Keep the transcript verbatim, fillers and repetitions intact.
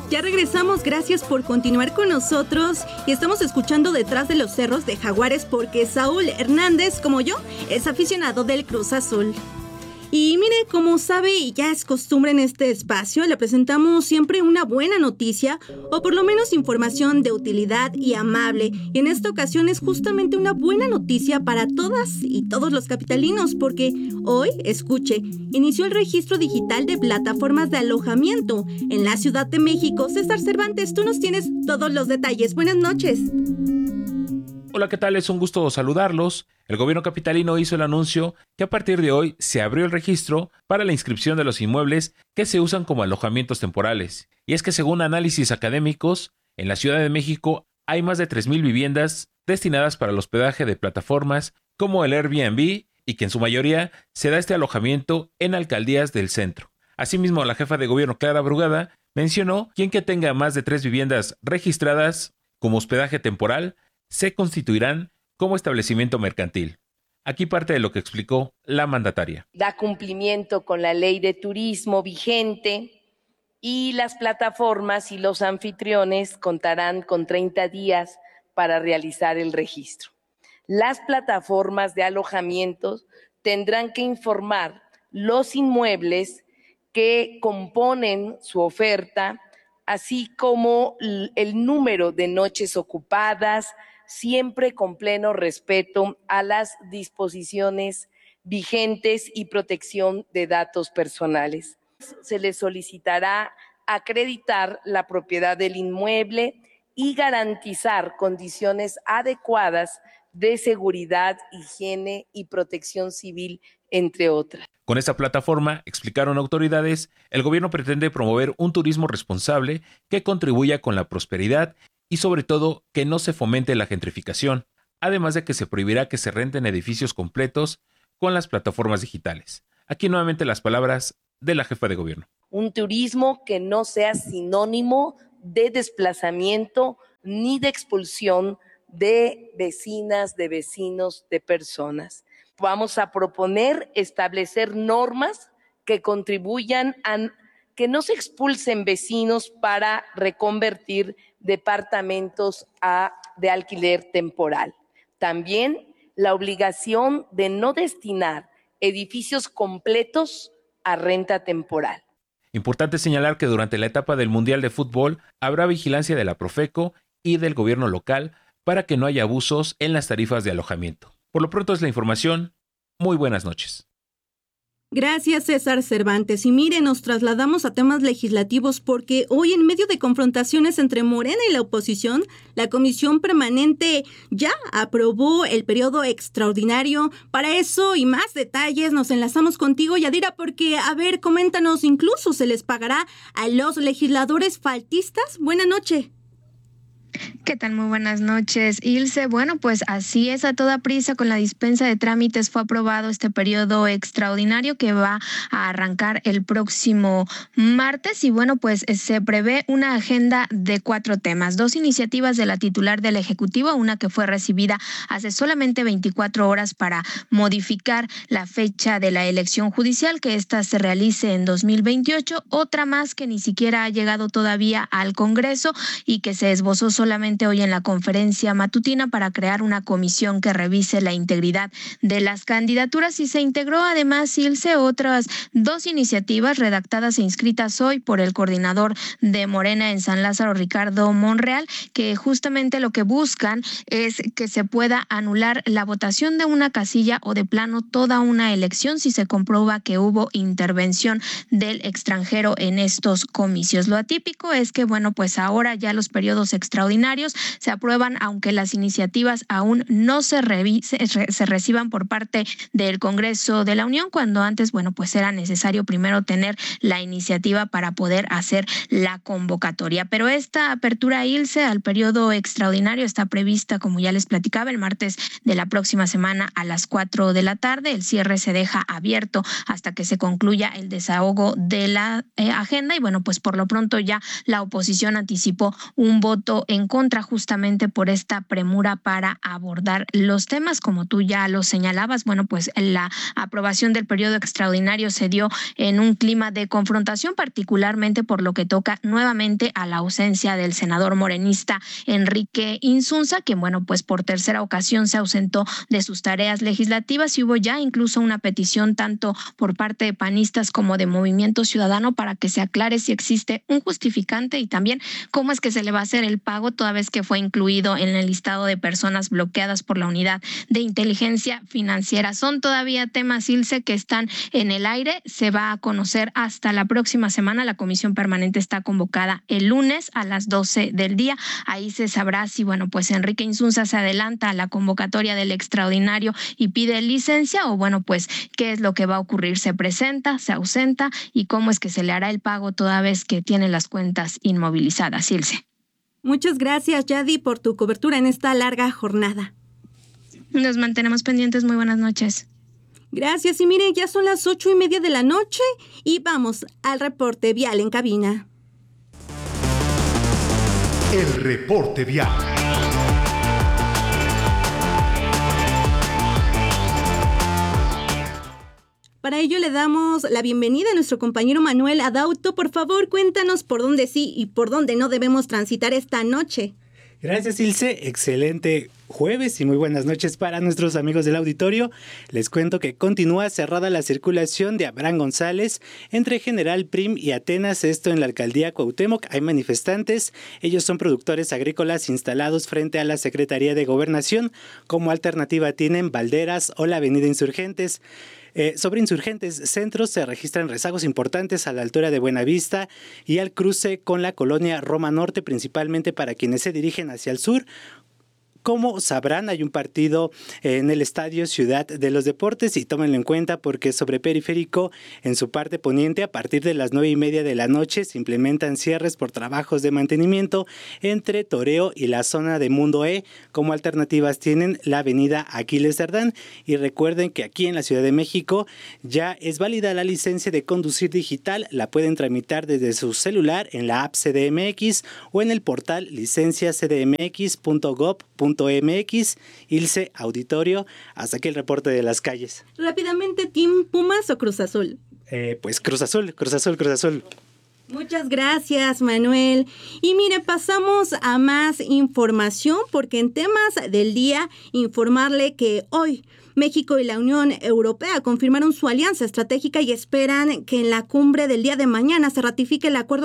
Ya regresamos, gracias por continuar con nosotros y estamos escuchando Detrás de los Cerros de Jaguares porque Saúl Hernández, como yo, es aficionado del Cruz Azul. Y mire, como sabe y ya es costumbre en este espacio, le presentamos siempre una buena noticia o por lo menos información de utilidad y amable. Y en esta ocasión es justamente una buena noticia para todas y todos los capitalinos porque hoy, escuche, inició el registro digital de plataformas de alojamiento en la Ciudad de México. César Cervantes, tú nos tienes todos los detalles. Buenas noches. Hola, ¿qué tal? Es un gusto saludarlos. El gobierno capitalino hizo el anuncio que a partir de hoy se abrió el registro para la inscripción de los inmuebles que se usan como alojamientos temporales. Y es que según análisis académicos, en la Ciudad de México hay más de tres mil viviendas destinadas para el hospedaje de plataformas como el Airbnb y que en su mayoría se da este alojamiento en alcaldías del centro. Asimismo, la jefa de gobierno Clara Brugada mencionó quien que tenga más de tres viviendas registradas como hospedaje temporal se constituirán como establecimiento mercantil. Aquí parte de lo que explicó la mandataria. Da cumplimiento con la ley de turismo vigente y las plataformas y los anfitriones contarán con treinta días para realizar el registro. Las plataformas de alojamientos tendrán que informar los inmuebles que componen su oferta, así como el número de noches ocupadas, siempre con pleno respeto a las disposiciones vigentes y protección de datos personales. Se les solicitará acreditar la propiedad del inmueble y garantizar condiciones adecuadas de seguridad, higiene y protección civil, entre otras. Con esta plataforma, explicaron autoridades, el gobierno pretende promover un turismo responsable que contribuya con la prosperidad y sobre todo que no se fomente la gentrificación, además de que se prohibirá que se renten edificios completos con las plataformas digitales. Aquí nuevamente las palabras de la jefa de gobierno. Un turismo que no sea sinónimo de desplazamiento ni de expulsión de vecinas, de vecinos, de personas. Vamos a proponer establecer normas que contribuyan a que no se expulsen vecinos para reconvertir departamentos a, de alquiler temporal. También la obligación de no destinar edificios completos a renta temporal. Importante señalar que durante la etapa del Mundial de Fútbol habrá vigilancia de la Profeco y del gobierno local para que no haya abusos en las tarifas de alojamiento. Por lo pronto es la información. Muy buenas noches. Gracias, César Cervantes. Y mire, nos trasladamos a temas legislativos porque hoy, en medio de confrontaciones entre Morena y la oposición, la Comisión Permanente ya aprobó el periodo extraordinario. Para eso y más detalles nos enlazamos contigo, Yadira, porque, a ver, coméntanos, incluso se les pagará a los legisladores faltistas. Buenas noches. ¿Qué tal? Muy buenas noches, Ilse. Bueno, pues así es, a toda prisa con la dispensa de trámites fue aprobado este periodo extraordinario que va a arrancar el próximo martes y bueno, pues se prevé una agenda de cuatro temas, dos iniciativas de la titular del Ejecutivo, una que fue recibida hace solamente veinticuatro horas para modificar la fecha de la elección judicial, que ésta se realice en dos mil veintiocho, otra más que ni siquiera ha llegado todavía al Congreso y que se esbozó solamente hoy en la conferencia matutina para crear una comisión que revise la integridad de las candidaturas y se integró además, Ilse, otras dos iniciativas redactadas e inscritas hoy por el coordinador de Morena en San Lázaro, Ricardo Monreal, que justamente lo que buscan es que se pueda anular la votación de una casilla o de plano toda una elección si se comprueba que hubo intervención del extranjero en estos comicios. Lo atípico es que, bueno, pues ahora ya los periodos extraordinarios se aprueban aunque las iniciativas aún no se, revise, se reciban por parte del Congreso de la Unión, cuando antes, bueno, pues era necesario primero tener la iniciativa para poder hacer la convocatoria. Pero esta apertura, Ilse, al periodo extraordinario está prevista, como ya les platicaba, el martes de la próxima semana a las cuatro de la tarde. El cierre se deja abierto hasta que se concluya el desahogo de la eh, agenda y bueno, pues por lo pronto ya la oposición anticipó un voto en en contra justamente por esta premura para abordar los temas, como tú ya lo señalabas. Bueno, pues la aprobación del periodo extraordinario se dio en un clima de confrontación, particularmente por lo que toca nuevamente a la ausencia del senador morenista Enrique Insunza, quien, bueno, pues por tercera ocasión se ausentó de sus tareas legislativas, y hubo ya incluso una petición tanto por parte de panistas como de Movimiento Ciudadano para que se aclare si existe un justificante y también cómo es que se le va a hacer el pago, toda vez que fue incluido en el listado de personas bloqueadas por la Unidad de Inteligencia Financiera. Son todavía temas, Ilse, que están en el aire. Se va a conocer hasta la próxima semana. La comisión permanente está convocada el lunes a las doce del día. Ahí se sabrá si, bueno, pues Enrique Insunza se adelanta a la convocatoria del extraordinario y pide licencia, o bueno, pues qué es lo que va a ocurrir. ¿Se presenta, se ausenta y cómo es que se le hará el pago toda vez que tiene las cuentas inmovilizadas? Ilse. Muchas gracias, Yadi, por tu cobertura en esta larga jornada. Nos mantenemos pendientes. Muy buenas noches. Gracias. Y miren, ya son las ocho y media de la noche y vamos al reporte vial en cabina. El reporte vial. Para ello le damos la bienvenida a nuestro compañero Manuel Adauto. Por favor, cuéntanos por dónde sí y por dónde no debemos transitar esta noche. Gracias, Ilse. Excelente jueves y muy buenas noches para nuestros amigos del auditorio. Les cuento que continúa cerrada la circulación de Abraham González entre General Prim y Atenas, esto en la alcaldía Cuauhtémoc. Hay manifestantes, ellos son productores agrícolas instalados frente a la Secretaría de Gobernación. Como alternativa tienen Valderas o la Avenida Insurgentes. Eh, sobre Insurgentes Centros se registran rezagos importantes a la altura de Buenavista y al cruce con la colonia Roma Norte, principalmente para quienes se dirigen hacia el sur. Como sabrán, hay un partido en el Estadio Ciudad de los Deportes y tómenlo en cuenta porque sobre Periférico, en su parte poniente, a partir de las nueve y media de la noche se implementan cierres por trabajos de mantenimiento entre Toreo y la zona de Mundo E. Como alternativas tienen la avenida Aquiles Cerdán. Y recuerden que aquí en la Ciudad de México ya es válida la licencia de conducir digital. La pueden tramitar desde su celular en la app C D M X o en el portal licencia c d m x punto gob punto m x. Ilse, auditorio, hasta aquí el reporte de las calles. Rápidamente, ¿Team Pumas o Cruz Azul? Eh, pues Cruz Azul, Cruz Azul, Cruz Azul. Muchas gracias, Manuel. Y mire, pasamos a más información porque en temas del día, informarle que hoy México y la Unión Europea confirmaron su alianza estratégica y esperan que en la cumbre del día de mañana se ratifique el acuerdo